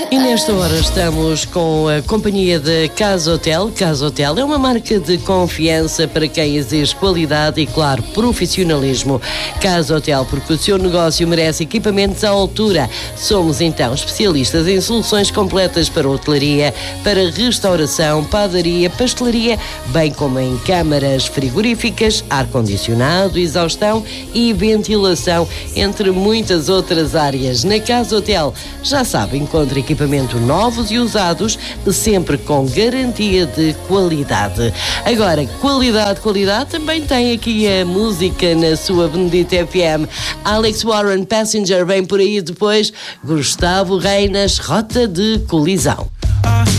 E nesta hora estamos com a companhia da Casa Hotel. Casa Hotel é uma marca de confiança para quem exige qualidade e, claro, profissionalismo. Casa Hotel, porque o seu negócio merece equipamentos à altura. Somos, então, especialistas em soluções completas para hotelaria, para restauração, padaria, pastelaria, bem como em câmaras frigoríficas, ar-condicionado, exaustão e ventilação, entre muitas outras áreas. Na Casa Hotel, já sabe, encontra equipamentos novos e usados, sempre com garantia de qualidade. Agora, qualidade, também tem aqui a música na sua Benedita FM. Alex Warren, Passenger, vem por aí depois. Gustavo Reinas, Rota de Colisão.